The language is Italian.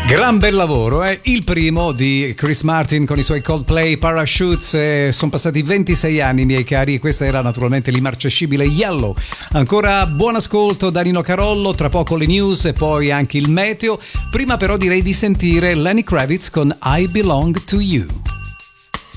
Gran bel lavoro, il primo di Chris Martin con i suoi Coldplay Parachutes. Sono passati 26 anni, miei cari, e questa era naturalmente l'immarcescibile Yellow. Ancora buon ascolto da Nino Carollo, tra poco le news e poi anche il meteo. Prima però direi di sentire Lenny Kravitz con I Belong to You.